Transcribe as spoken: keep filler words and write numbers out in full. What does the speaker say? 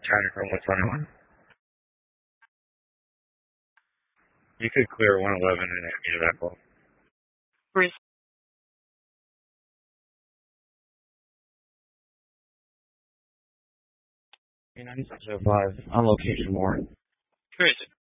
China from what's twenty-one. You could clear one eleven and meet it at twelve. Breeze. nine seven five on location more. Crazy.